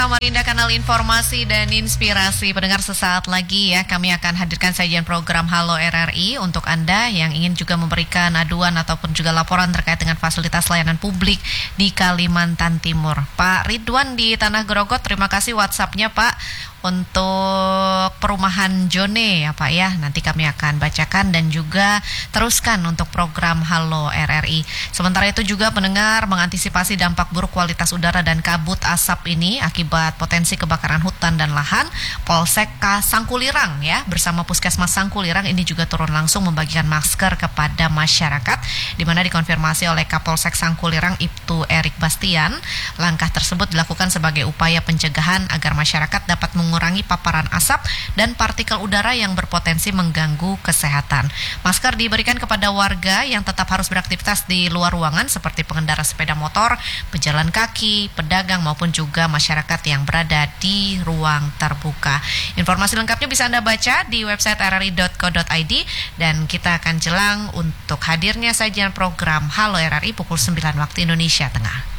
bersama Rinda Kanal Informasi dan Inspirasi. Pendengar, sesaat lagi ya kami akan hadirkan sajian program Halo RRI untuk Anda yang ingin juga memberikan aduan ataupun juga laporan terkait dengan fasilitas layanan publik di Kalimantan Timur. Pak Ridwan di Tanah Grogot, terima kasih WhatsApp-nya Pak untuk perumahan Jone ya Pak ya. Nanti kami akan bacakan dan juga teruskan untuk program Halo RRI. Sementara itu juga pendengar, mengantisipasi dampak buruk kualitas udara dan kabut asap ini akibat potensi kebakaran hutan dan lahan, Polsek Sangkulirang ya bersama Puskesmas Sangkulirang ini juga turun langsung membagikan masker kepada masyarakat, di mana dikonfirmasi oleh Kapolsek Sangkulirang Ibtu Erik Bastian. Langkah tersebut dilakukan sebagai upaya pencegahan agar masyarakat dapat mengurangi paparan asap dan partikel udara yang berpotensi mengganggu kesehatan. Masker diberikan kepada warga yang tetap harus beraktivitas di luar ruangan seperti pengendara sepeda motor, pejalan kaki, pedagang maupun juga masyarakat yang berada di ruang terbuka. Informasi lengkapnya bisa Anda baca di website rri.co.id dan kita akan jelang untuk hadirnya sajian program Halo RRI pukul 9 waktu Indonesia Tengah.